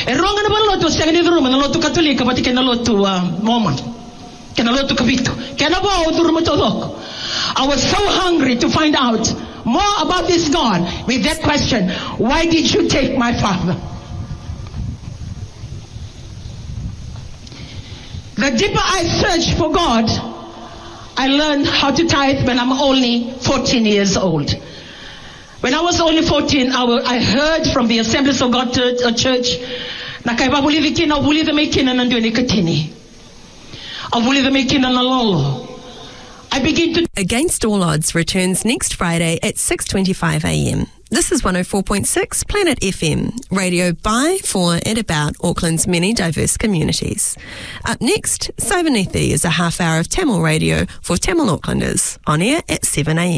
E ronga na lotu siang ni drum na lotu Katolika pati ke na lotu Mormon. Ke na lotu Kapito. Ke na bo drum todok. I was so hungry to find out more about this God with that question, why did you take my father? The deeper I searched for God, I learned how to tithe when I'm only 14 years old. When I was only 14, I heard from the Assemblies of God Church, na kay babuli kina ubuli the making and ndoni katini. Ubuli the making and lolo. I begin to... Against All Odds returns next Friday at 6:25 a.m. This is 104.6 Planet FM, radio by, for and about Auckland's many diverse communities. Up next, Savanithi is a half hour of Tamil radio for Tamil Aucklanders, on air at 7 a.m.